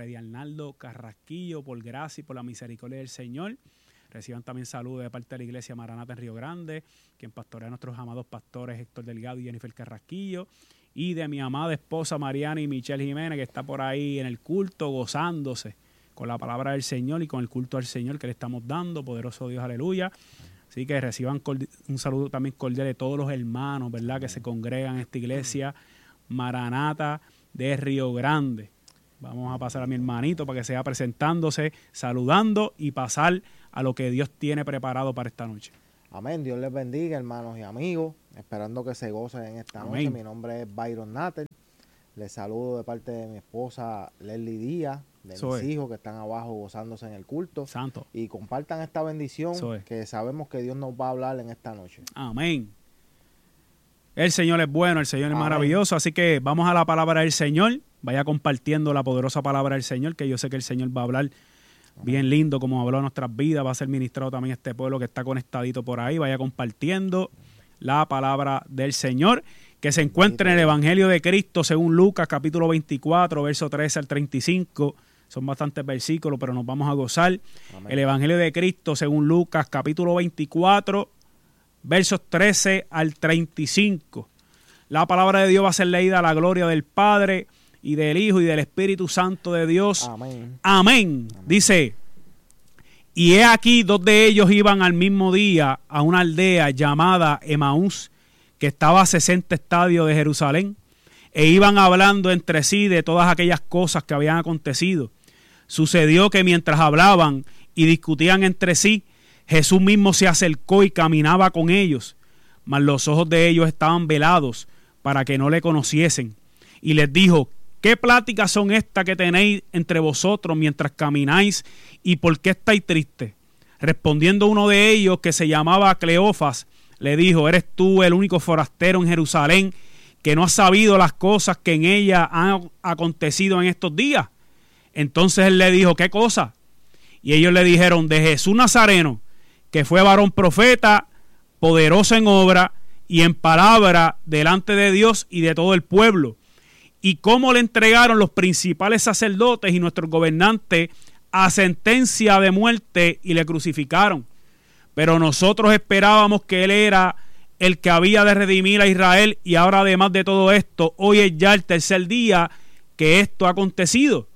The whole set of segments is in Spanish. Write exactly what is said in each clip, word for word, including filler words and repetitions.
Freddy Arnaldo Carrasquillo, por gracia y por la misericordia del Señor. Reciban también saludos de parte de la Iglesia Maranata en Río Grande, quien pastorea a nuestros amados pastores Héctor Delgado y Jennifer Carrasquillo, y de mi amada esposa Mariana y Michelle Jiménez, que está por ahí en el culto gozándose con la palabra del Señor y con el culto al Señor que le estamos dando. Poderoso Dios, aleluya. Así que reciban un saludo también cordial de todos los hermanos, ¿verdad?, que se congregan en esta iglesia Maranata de Río Grande. Vamos a pasar a mi hermanito para que sea presentándose, saludando y pasar a lo que Dios tiene preparado para esta noche. Amén. Dios les bendiga, hermanos y amigos. Esperando que se gocen en esta Amén. noche. Mi nombre es Byron Natter. Les saludo de parte de mi esposa Leslie Díaz, de Eso mis es. hijos que están abajo gozándose en el culto. Santo. Y compartan esta bendición Eso es. que sabemos que Dios nos va a hablar en esta noche. Amén. El Señor es bueno, el Señor es Amén. maravilloso, así que vamos a la palabra del Señor. Vaya compartiendo la poderosa palabra del Señor, que yo sé que el Señor va a hablar bien lindo, como habló en nuestras vidas. Va a ser ministrado también este pueblo que está conectadito por ahí. Vaya compartiendo la palabra del Señor, que se encuentra en el Evangelio de Cristo según Lucas, capítulo veinticuatro, verso trece al treinta y cinco. Son bastantes versículos, pero nos vamos a gozar. Amén. El Evangelio de Cristo según Lucas, capítulo veinticuatro, versos trece al treinta y cinco. La palabra de Dios va a ser leída a la gloria del Padre y del Hijo y del Espíritu Santo de Dios. Amén. Amén. Amén. Dice, y he aquí dos de ellos iban al mismo día a una aldea llamada Emaús, que estaba a sesenta estadios de Jerusalén, e iban hablando entre sí de todas aquellas cosas que habían acontecido. Sucedió que mientras hablaban y discutían entre sí, Jesús mismo se acercó y caminaba con ellos, mas los ojos de ellos estaban velados para que no le conociesen. Y les dijo, ¿qué pláticas son estas que tenéis entre vosotros mientras camináis, y por qué estáis tristes? Respondiendo uno de ellos, que se llamaba Cleofas, le dijo, ¿eres tú el único forastero en Jerusalén que no has sabido las cosas que en ella han acontecido en estos días? Entonces él le dijo, ¿qué cosa? Y ellos le dijeron, de Jesús Nazareno, que fue varón profeta, poderoso en obra y en palabra delante de Dios y de todo el pueblo, y cómo le entregaron los principales sacerdotes y nuestros gobernantes a sentencia de muerte y le crucificaron. Pero nosotros esperábamos que él era el que había de redimir a Israel, y ahora además de todo esto, hoy es ya el tercer día que esto ha acontecido.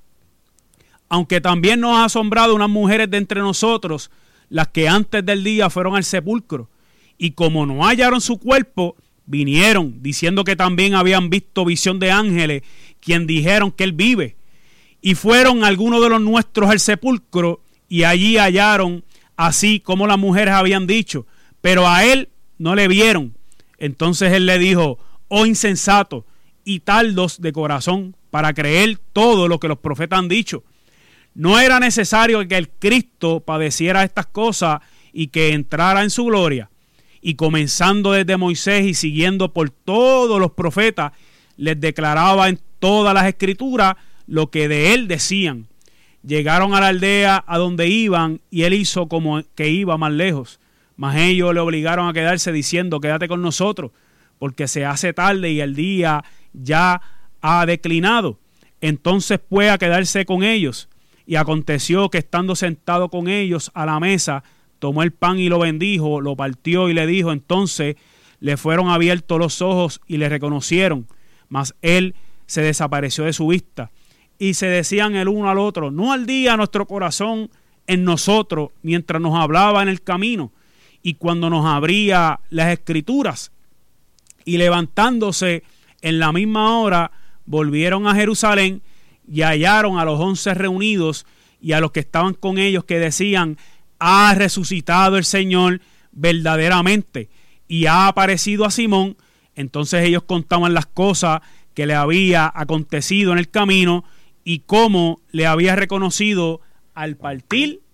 Aunque también nos ha asombrado unas mujeres de entre nosotros, las que antes del día fueron al sepulcro, y como no hallaron su cuerpo, vinieron diciendo que también habían visto visión de ángeles, quien dijeron que él vive. Y fueron algunos de los nuestros al sepulcro, y allí hallaron así como las mujeres habían dicho, pero a él no le vieron. Entonces él le dijo, oh insensato y tardos de corazón para creer todo lo que los profetas han dicho. ¿No era necesario que el Cristo padeciera estas cosas y que entrara en su gloria? Y comenzando desde Moisés y siguiendo por todos los profetas, les declaraba en todas las escrituras lo que de él decían. Llegaron a la aldea a donde iban, y él hizo como que iba más lejos. Mas ellos le obligaron a quedarse diciendo, quédate con nosotros, porque se hace tarde y el día ya ha declinado. Entonces fue a quedarse con ellos. Y aconteció que estando sentado con ellos a la mesa, tomó el pan y lo bendijo, lo partió y le dijo. Entonces le fueron abiertos los ojos y le reconocieron, mas él se desapareció de su vista. Y se decían el uno al otro, no ardía nuestro corazón en nosotros mientras nos hablaba en el camino y cuando nos abría las escrituras. Y levantándose en la misma hora, volvieron a Jerusalén y hallaron a los once reunidos y a los que estaban con ellos, que decían, ha resucitado el Señor verdaderamente y ha aparecido a Simón. Entonces ellos contaban las cosas que le había acontecido en el camino y cómo le había reconocido al partir el pan.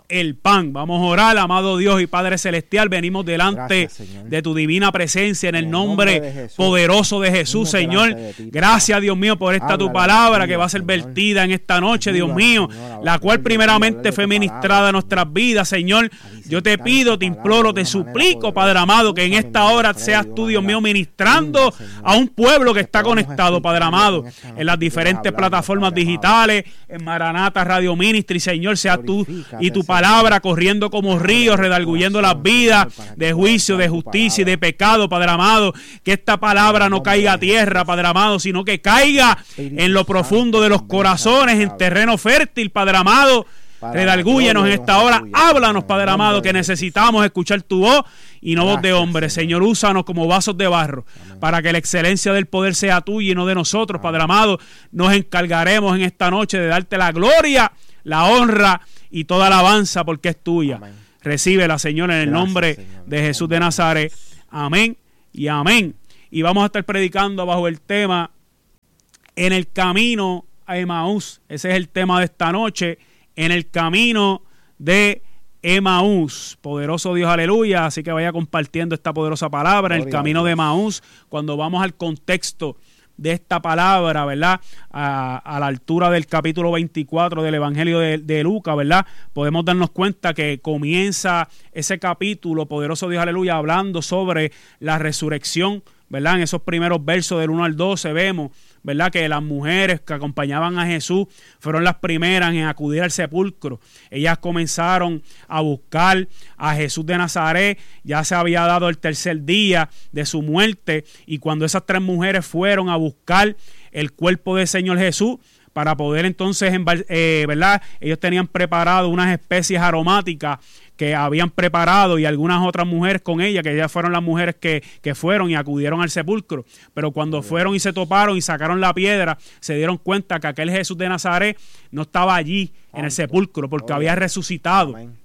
el pan. Vamos a orar, amado Dios y Padre Celestial. Venimos delante Gracias, de tu divina presencia en el, en el nombre, nombre de poderoso de Jesús, Señor. De ti, Gracias, Dios mío, por esta Háblale tu palabra que va a ser Señor. vertida en esta noche, Dios mío, Señor, la cual primeramente fue ministrada a nuestras vidas, Señor. Yo te pido, te imploro, te suplico, Padre amado, que en esta hora seas tú, Dios mío, ministrando a un pueblo que está conectado, Padre amado, en las diferentes plataformas digitales, en Maranata Radio Ministry, Señor, sea tú y tu palabra corriendo como ríos, redarguyendo las vidas de juicio, de justicia y de pecado, Padre amado. Que esta palabra no caiga a tierra, Padre amado, sino que caiga en lo profundo de los corazones, en terreno fértil, Padre amado. Redargúyenos en esta hora, háblanos, Padre amado, que necesitamos escuchar tu voz y no voz de hombre. Señor, úsanos como vasos de barro para que la excelencia del poder sea tuya y no de nosotros, Padre amado. Nos encargaremos en esta noche de darte la gloria, la honra y toda alabanza porque es tuya. Amén. Recíbela, Señor, en el Gracias, nombre Señor, de Jesús de Nazaret. Amén y amén. Y vamos a estar predicando bajo el tema En el camino a Emaús. Ese es el tema de esta noche. En el camino de Emaús. Poderoso Dios, aleluya. Así que vaya compartiendo esta poderosa palabra. En el camino de Emaús. Cuando vamos al contexto de esta palabra, ¿verdad? A, a la altura del capítulo veinticuatro del Evangelio de, de Lucas, ¿verdad? Podemos darnos cuenta que comienza ese capítulo, poderoso Dios, aleluya, hablando sobre la resurrección, ¿verdad? En esos primeros versos del uno al doce vemos, ¿verdad?, que las mujeres que acompañaban a Jesús fueron las primeras en acudir al sepulcro. Ellas comenzaron a buscar a Jesús de Nazaret. Ya se había dado el tercer día de su muerte, y cuando esas tres mujeres fueron a buscar el cuerpo del Señor Jesús para poder entonces, eh, ¿verdad?, ellos tenían preparado unas especies aromáticas que habían preparado, y algunas otras mujeres con ella, que ellas fueron las mujeres que, que fueron y acudieron al sepulcro. Pero cuando fueron y se toparon y sacaron la piedra, se dieron cuenta que aquel Jesús de Nazaret no estaba allí en el sepulcro, porque había resucitado. Amén.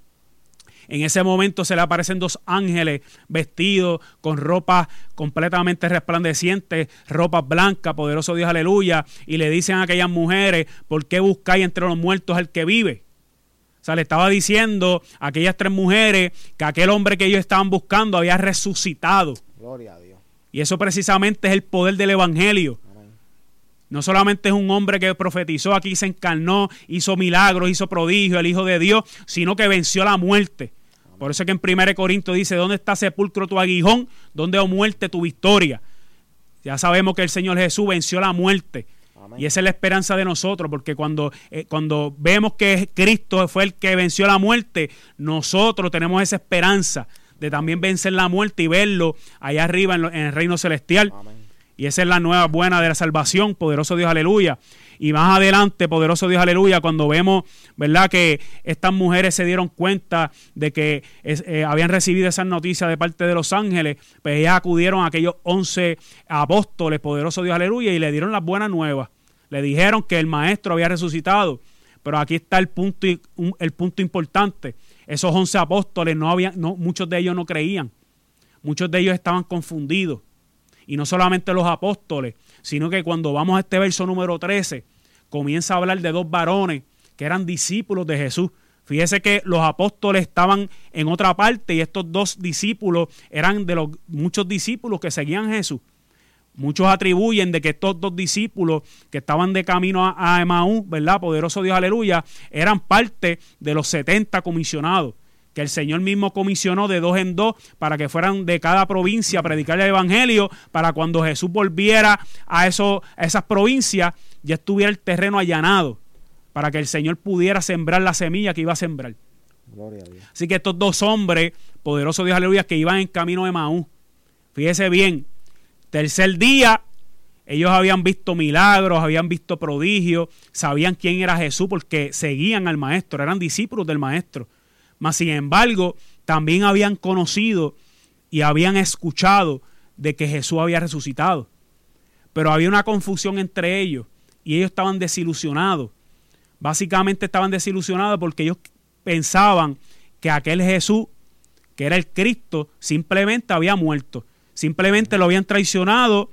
En ese momento se le aparecen dos ángeles vestidos con ropas completamente resplandecientes, ropas blancas, poderoso Dios, aleluya, y le dicen a aquellas mujeres: ¿por qué buscáis entre los muertos al que vive? O sea, le estaba diciendo a aquellas tres mujeres que aquel hombre que ellos estaban buscando había resucitado. Gloria a Dios. Y eso precisamente es el poder del Evangelio. Amén. No solamente es un hombre que profetizó, aquí se encarnó, hizo milagros, hizo prodigios, el Hijo de Dios, sino que venció la muerte. Amén. Por eso es que en primera Corintios dice: ¿dónde está sepulcro tu aguijón? ¿Dónde, oh muerte, tu victoria? Ya sabemos que el Señor Jesús venció la muerte. Y esa es la esperanza de nosotros, porque cuando, eh, cuando vemos que Cristo fue el que venció la muerte, nosotros tenemos esa esperanza de también vencer la muerte y verlo allá arriba en, lo, en el reino celestial. Amén. Y esa es la nueva buena de la salvación, poderoso Dios, aleluya. Y más adelante, poderoso Dios, aleluya, cuando vemos, ¿verdad?, que estas mujeres se dieron cuenta de que eh, habían recibido esas noticias de parte de los ángeles, pues ellas acudieron a aquellos once apóstoles, poderoso Dios, aleluya, y le dieron las buenas nuevas. Le dijeron que el maestro había resucitado. Pero aquí está el punto, el punto importante. Esos once apóstoles, no habían, no, muchos de ellos no creían. Muchos de ellos estaban confundidos. Y no solamente los apóstoles, sino que cuando vamos a este verso número trece, comienza a hablar de dos varones que eran discípulos de Jesús. Fíjese que los apóstoles estaban en otra parte y estos dos discípulos eran de los muchos discípulos que seguían a Jesús. Muchos atribuyen de que estos dos discípulos que estaban de camino a, a Emaús, ¿verdad? Poderoso Dios, aleluya, eran parte de los setenta comisionados, que el Señor mismo comisionó de dos en dos para que fueran de cada provincia a predicar el evangelio, para cuando Jesús volviera a, eso, a esas provincias ya estuviera el terreno allanado, para que el Señor pudiera sembrar la semilla que iba a sembrar. Gloria a Dios. Así que estos dos hombres, poderoso Dios, aleluya, que iban en camino a Emaús, fíjese bien, tercer día, ellos habían visto milagros, habían visto prodigios, sabían quién era Jesús porque seguían al maestro, eran discípulos del maestro. Mas sin embargo, también habían conocido y habían escuchado de que Jesús había resucitado. Pero había una confusión entre ellos y ellos estaban desilusionados. Básicamente estaban desilusionados porque ellos pensaban que aquel Jesús, que era el Cristo, simplemente había muerto. Simplemente lo habían traicionado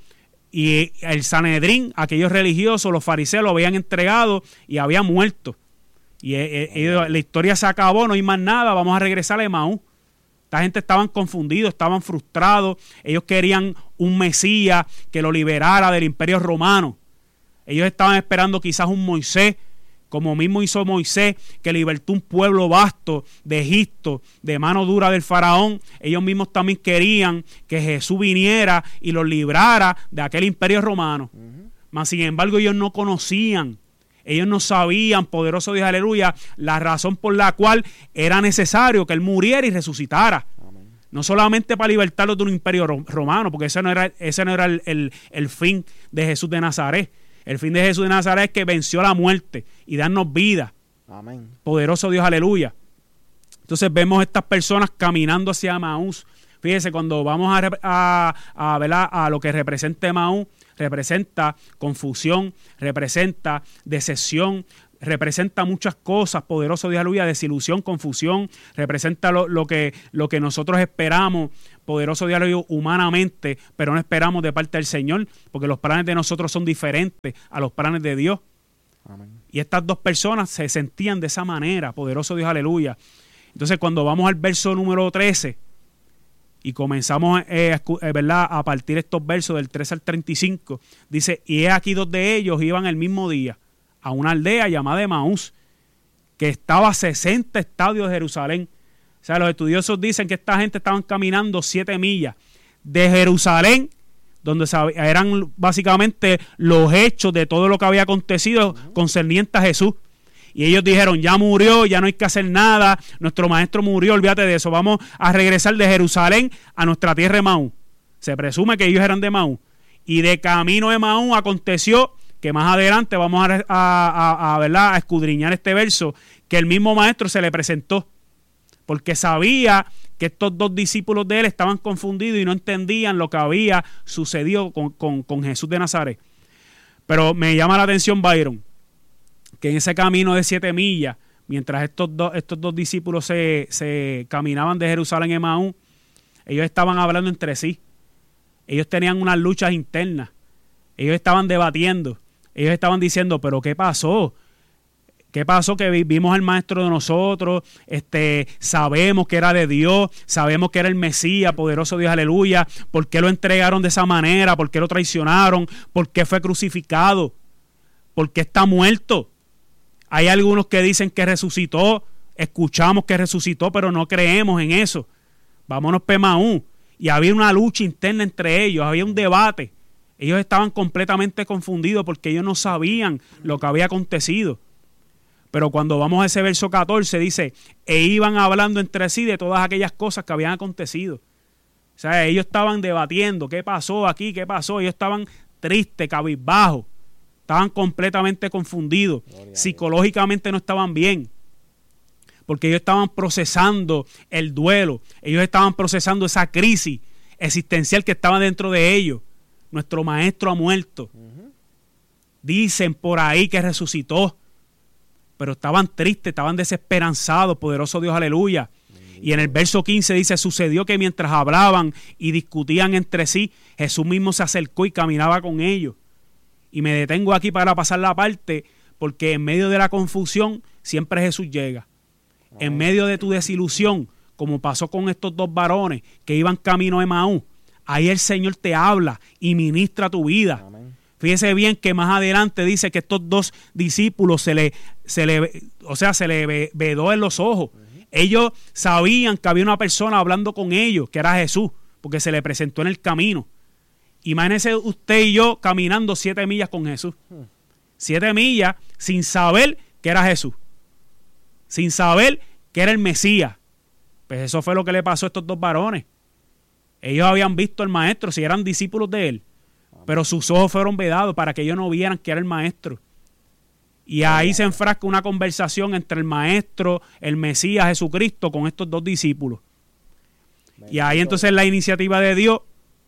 y el Sanedrín, aquellos religiosos, los fariseos, lo habían entregado y había muerto. Y eh, eh, la historia se acabó, no hay más nada, vamos a regresar a Emaús. Esta gente estaban confundidos, estaban frustrados. Ellos querían un Mesías que lo liberara del imperio romano. Ellos estaban esperando quizás un Moisés, como mismo hizo Moisés, que libertó un pueblo vasto de Egipto, de mano dura del faraón. Ellos mismos también querían que Jesús viniera y los librara de aquel imperio romano. Uh-huh. Mas sin embargo ellos no conocían, ellos no sabían, poderoso Dios, aleluya, la razón por la cual era necesario que Él muriera y resucitara. Amén. No solamente para libertarlos de un imperio romano, porque ese no era, ese no era el, el, el fin de Jesús de Nazaret. El fin de Jesús de Nazaret es que venció la muerte y darnos vida. Amén. Poderoso Dios, aleluya. Entonces vemos estas personas caminando hacia Emaús. Fíjese, cuando vamos a, a, a, ¿verdad? a lo que representa Emaús, representa confusión, representa decepción, representa muchas cosas, poderoso Dios, aleluya, desilusión, confusión, representa lo, lo, que, lo que nosotros esperamos, poderoso Dios, aleluya, humanamente, pero no esperamos de parte del Señor, porque los planes de nosotros son diferentes a los planes de Dios. Amén. Y estas dos personas se sentían de esa manera, poderoso Dios, aleluya. Entonces cuando vamos al verso número trece y comenzamos eh, eh, ¿verdad? a partir estos versos del trece al treinta y cinco, dice, y he aquí dos de ellos iban el mismo día a una aldea llamada Emaús, que estaba a sesenta estadios de Jerusalén. O sea, los estudiosos dicen que esta gente estaban caminando siete millas de Jerusalén, donde eran básicamente los hechos de todo lo que había acontecido concerniente a Jesús. Y ellos dijeron, ya murió, ya no hay que hacer nada, nuestro maestro murió, olvídate de eso, vamos a regresar de Jerusalén a nuestra tierra Emaús. Se presume que ellos eran de Emaús. Y de camino a Emaús aconteció que más adelante vamos a, a, a, a, ¿verdad? a escudriñar este verso, que el mismo maestro se le presentó, porque sabía que estos dos discípulos de él estaban confundidos y no entendían lo que había sucedido con, con, con Jesús de Nazaret. Pero me llama la atención, Byron, que en ese camino de siete millas, mientras estos dos, estos dos discípulos se, se caminaban de Jerusalén a Emaús, ellos estaban hablando entre sí. Ellos tenían unas luchas internas. Ellos estaban debatiendo. Ellos estaban diciendo, pero ¿qué pasó? ¿Qué pasó? Que vimos al maestro de nosotros, este, sabemos que era de Dios, sabemos que era el Mesías, poderoso Dios, aleluya. ¿Por qué lo entregaron de esa manera? ¿Por qué lo traicionaron? ¿Por qué fue crucificado? ¿Por qué está muerto? Hay algunos que dicen que resucitó, escuchamos que resucitó, pero no creemos en eso. Vámonos para Emaús. Y había una lucha interna entre ellos, había un debate. Ellos estaban completamente confundidos porque ellos no sabían lo que había acontecido. Pero cuando vamos a ese verso catorce dice, e iban hablando entre sí de todas aquellas cosas que habían acontecido. O sea, ellos estaban debatiendo, ¿qué pasó aquí? ¿Qué pasó? Ellos estaban tristes, cabizbajos. Estaban completamente confundidos. Psicológicamente no estaban bien. Porque ellos estaban procesando el duelo. Ellos estaban procesando esa crisis existencial que estaba dentro de ellos. Nuestro maestro ha muerto. Uh-huh. Dicen por ahí que resucitó. Pero estaban tristes, estaban desesperanzados. Poderoso Dios, aleluya. Uh-huh. Y en el verso quince dice, sucedió que mientras hablaban y discutían entre sí, Jesús mismo se acercó y caminaba con ellos. Y me detengo aquí para pasar la parte, porque en medio de la confusión siempre Jesús llega. Uh-huh. En medio de tu desilusión, como pasó con estos dos varones que iban camino a Emaús, ahí el Señor te habla y ministra tu vida. Amén. Fíjese bien que más adelante dice que estos dos discípulos se le, se le, o sea, se le vedó en los ojos. Uh-huh. Ellos sabían que había una persona hablando con ellos, que era Jesús, porque se le presentó en el camino. Imagínese usted y yo caminando siete millas con Jesús. Uh-huh. Siete millas sin saber que era Jesús. Sin saber que era el Mesías. Pues eso fue lo que le pasó a estos dos varones. Ellos habían visto al maestro, si eran discípulos de él, pero sus ojos fueron vedados para que ellos no vieran que era el maestro. Y ahí se enfrasca una conversación entre el maestro, el Mesías, Jesucristo, con estos dos discípulos. Y ahí entonces la iniciativa de Dios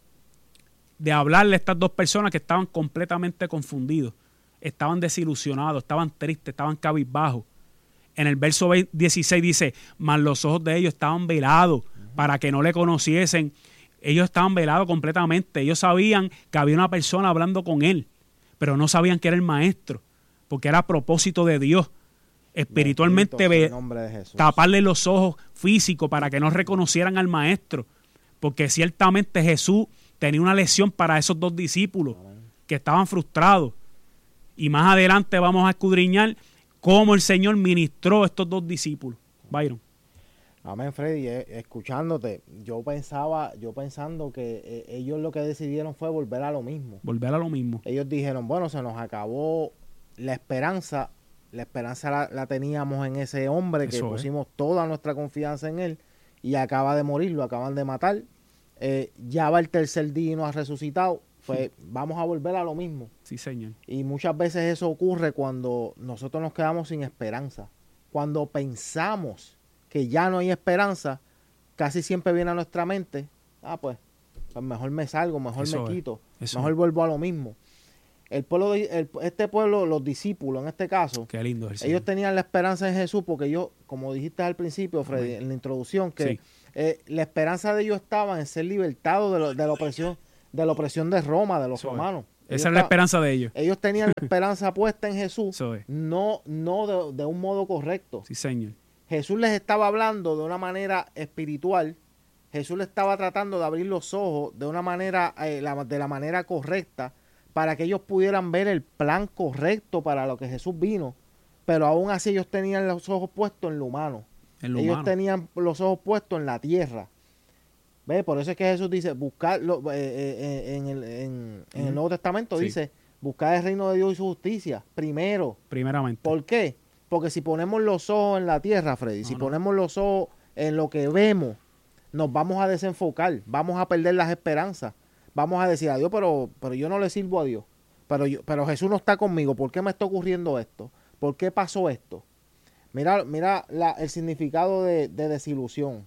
de hablarle a estas dos personas que estaban completamente confundidos, estaban desilusionados, estaban tristes, estaban cabizbajos. En el verso dieciséis dice, mas los ojos de ellos estaban velados para que no le conociesen. Ellos estaban velados completamente. Ellos sabían que había una persona hablando con él, pero no sabían que era el maestro, porque era a propósito de Dios. espiritualmente, Bendito sea ve, el nombre de Jesús. taparle los ojos físicos para que no reconocieran al maestro, porque ciertamente Jesús tenía una lección para esos dos discípulos que estaban frustrados. Y más adelante vamos a escudriñar cómo el Señor ministró a estos dos discípulos. Byron. Amén, Freddy. Eh, escuchándote, yo pensaba, yo pensando que eh, ellos lo que decidieron fue volver a lo mismo. Volver a lo mismo. Ellos dijeron, bueno, se nos acabó la esperanza. La esperanza la, la teníamos en ese hombre que Eso pusimos es. toda nuestra confianza en él y acaba de morir, lo acaban de matar. Eh, ya va el tercer día y no ha resucitado. Pues vamos a volver a lo mismo. Sí, Señor. Y muchas veces eso ocurre cuando nosotros nos quedamos sin esperanza. Cuando pensamos que ya no hay esperanza, casi siempre viene a nuestra mente, ah, pues, pues mejor me salgo, mejor eso me es. quito, eso mejor es. vuelvo a lo mismo. El pueblo, de, el, este pueblo, los discípulos en este caso, Qué lindo es el ellos Señor. tenían la esperanza en Jesús porque ellos, como dijiste al principio, Freddy, en la introducción, que Sí. eh, la esperanza de ellos estaba en ser libertados de, lo, de la opresión de la opresión de Roma, de los Eso es. romanos. Ellos Esa es la estaban- esperanza de ellos. Ellos tenían la esperanza puesta en Jesús, Eso es. no, no de, de un modo correcto. Sí, Señor. Jesús les estaba hablando de una manera espiritual. Jesús les estaba tratando de abrir los ojos de una manera, eh, la, de la manera correcta, para que ellos pudieran ver el plan correcto para lo que Jesús vino. Pero aún así ellos tenían los ojos puestos en lo humano. En lo ellos humano. tenían los ojos puestos en la tierra. ¿Ve? Por eso es que Jesús dice, buscar lo- eh, eh, en, el, en, en el Nuevo Testamento Sí. dice, buscar el reino de Dios y su justicia primero. Primeramente. ¿Por qué? Porque si ponemos los ojos en la tierra, Freddy, No, si no. ponemos los ojos en lo que vemos, nos vamos a desenfocar, vamos a perder las esperanzas, vamos a decir a Dios, pero, pero yo no le sirvo a Dios, pero, yo, pero Jesús no está conmigo, ¿por qué me está ocurriendo esto? ¿Por qué pasó esto? Mira, mira la, el significado de, de desilusión.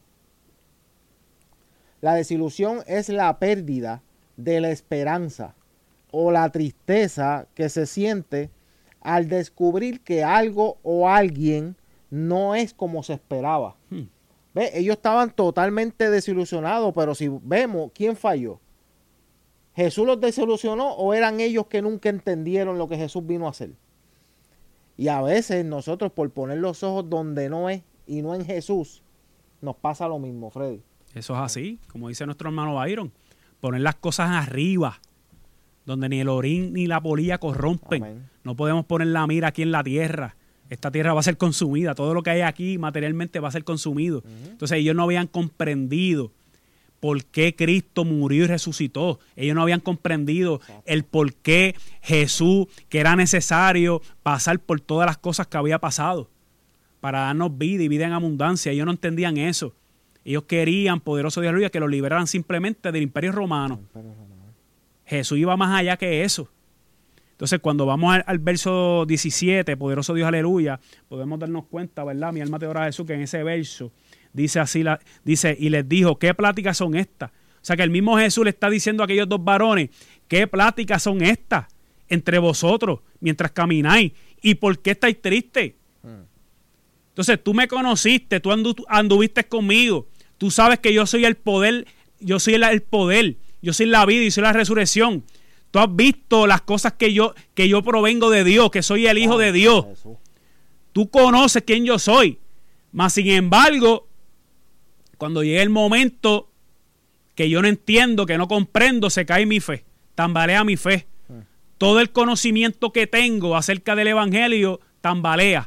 La desilusión es la pérdida de la esperanza o la tristeza que se siente al descubrir que algo o alguien no es como se esperaba. Hmm. ¿Ve? Ellos estaban totalmente desilusionados, pero si vemos, ¿quién falló? ¿Jesús los desilusionó o eran ellos que nunca entendieron lo que Jesús vino a hacer? Y a veces nosotros por poner los ojos donde no es y no en Jesús, nos pasa lo mismo, Freddy. Eso es así, como dice nuestro hermano Byron. Poner las cosas arriba, donde ni el orín ni la polilla corrompen. Amén. No podemos poner la mira aquí en la tierra. Esta tierra va a ser consumida. Todo lo que hay aquí materialmente va a ser consumido. Uh-huh. Entonces ellos no habían comprendido por qué Cristo murió y resucitó. Ellos no habían comprendido Exacto. el por qué Jesús, que era necesario pasar por todas las cosas que había pasado para darnos vida y vida en abundancia. Ellos no entendían eso. Ellos querían, poderoso Dios, aleluya, que los liberaran simplemente del imperio romano. Imperio romano. Jesús iba más allá que eso. Entonces, cuando vamos al, al verso diecisiete, poderoso Dios, aleluya, podemos darnos cuenta, ¿verdad? Mi alma te ora a Jesús, que en ese verso dice así, la, dice, y les dijo, ¿qué pláticas son estas? O sea, que el mismo Jesús le está diciendo a aquellos dos varones, ¿qué pláticas son estas entre vosotros mientras camináis? ¿Y por qué estáis tristes? Hmm. Entonces, tú me conociste, tú andu, anduviste conmigo, tú sabes que yo soy el poder, yo soy el, el poder, yo soy la vida y soy la resurrección. Tú has visto las cosas que yo, que yo provengo de Dios, que soy el Hijo de Dios. Tú conoces quién yo soy. Mas, sin embargo, cuando llegue el momento que yo no entiendo, que no comprendo, se cae mi fe, tambalea mi fe. Todo el conocimiento que tengo acerca del Evangelio tambalea.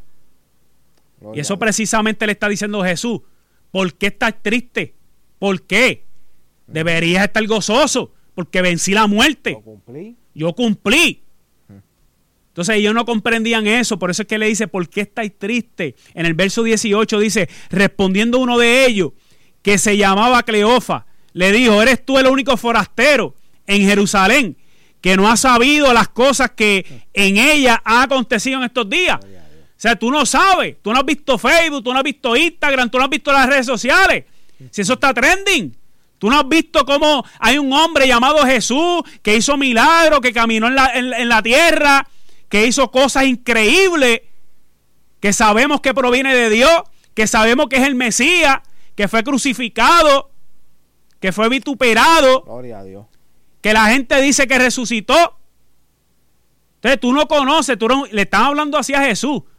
Y eso precisamente le está diciendo Jesús. ¿Por qué estás triste? ¿Por qué? Deberías estar gozoso, porque vencí la muerte. Yo cumplí. Yo cumplí. Entonces ellos no comprendían eso, por eso es que le dice, ¿por qué estáis tristes? En el verso dieciocho dice, respondiendo uno de ellos, que se llamaba Cleofa, le dijo, ¿eres tú el único forastero en Jerusalén que no ha sabido las cosas que en ella han acontecido en estos días? O sea, tú no sabes, tú no has visto Facebook, tú no has visto Instagram, tú no has visto las redes sociales. Si eso está trending, tú no has visto cómo hay un hombre llamado Jesús que hizo milagros, que caminó en la, en, en la tierra, que hizo cosas increíbles, que sabemos que proviene de Dios, que sabemos que es el Mesías, que fue crucificado, que fue vituperado, gloria a Dios, que la gente dice que resucitó. Entonces tú no conoces, tú no, le están hablando así a Jesús.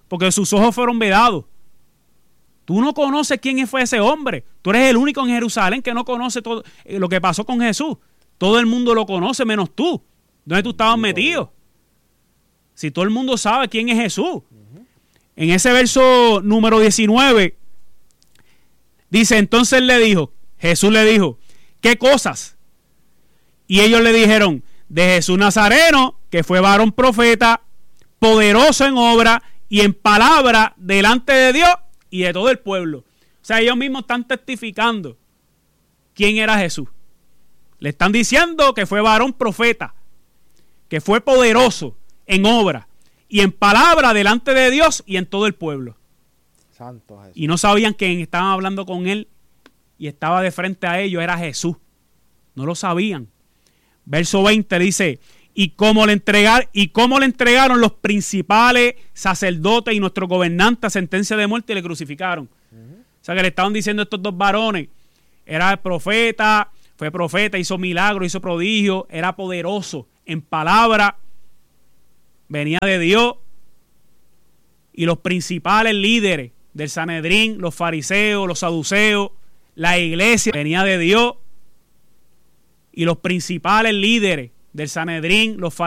porque sus ojos fueron vedados. Tú no conoces quién fue ese hombre. Tú eres el único en Jerusalén que no conoce todo lo que pasó con Jesús. Todo el mundo lo conoce menos tú. ¿Dónde tú estabas metido? Si todo el mundo sabe quién es Jesús. Uh-huh. En ese verso número diecinueve, dice, entonces le dijo, Jesús le dijo, ¿qué cosas? Y ellos le dijeron, de Jesús Nazareno, que fue varón profeta, poderoso en obra y en palabra delante de Dios y de todo el pueblo. O sea, ellos mismos están testificando quién era Jesús. Le están diciendo que fue varón profeta, que fue poderoso en obra y en palabra delante de Dios y en todo el pueblo. Santo Jesús. Y no sabían que estaban hablando con él y estaba de frente a ellos, era Jesús. No lo sabían. Verso veinte dice, y cómo le entregar, y cómo le entregaron los principales sacerdotes y nuestro gobernante a sentencia de muerte y le crucificaron. Uh-huh. O sea que le estaban diciendo a estos dos varones, era el profeta, fue profeta, hizo milagros, hizo prodigios, era poderoso en palabra, venía de Dios, y los principales líderes del Sanedrín, los fariseos, los saduceos, la iglesia venía de Dios, y los principales líderes del Sanedrín, los fariseos,